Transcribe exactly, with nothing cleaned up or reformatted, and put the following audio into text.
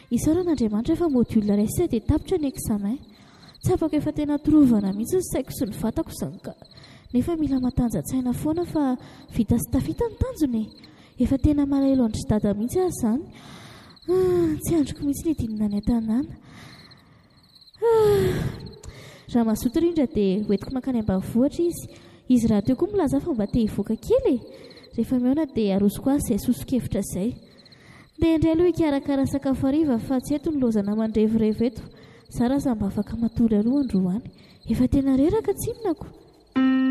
isaran'Andriamanitra efa module iray sisa dia tapitra ny examen. Tsy afaka efa tena torovana mihitsy ny saiko sy ny vatako izany ka nefa mila matanjatsaina foana fa vita sy tafita ny tanjony. Efa tena malahelo andry dada mihitsy aho izany. Tsy androko mihitsy ny dinina ny an-tanàna. Raha mazoto rindra dia hoentiko mankany ambanivohitra izy. Izy raha teo koa milaza fa mba te hivoaka kely. Rehefa mihaona dia arosoko azy izay soso-kevitra izay. Dia indray aloha hikarakara sakafo hariva fa tsy eto ny lozana mandrevirevy eto. Zara za mba afaka matory aloha androany. Efa tena reraka tsinonako.